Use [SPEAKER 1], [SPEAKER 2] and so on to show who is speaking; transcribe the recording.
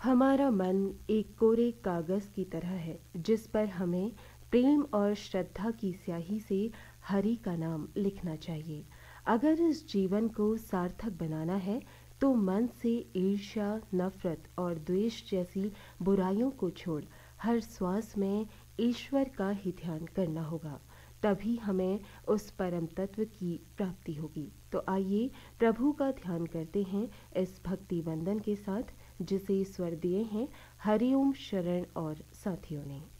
[SPEAKER 1] हमारा मन एक कोरे कागज की तरह है जिस पर हमें प्रेम और श्रद्धा की स्याही से हरि का नाम लिखना चाहिए। अगर इस जीवन को सार्थक बनाना है तो मन से ईर्ष्या, नफरत और द्वेष जैसी बुराइयों को छोड़ हर श्वास में ईश्वर का ही ध्यान करना होगा। तभी हमें उस परम तत्व की प्राप्ति होगी। तो आइए प्रभु का ध्यान करते हैं इस भक्ति वंदन के साथ, जिसे स्वर दिए हैं हरिओम शरण और साथियों ने।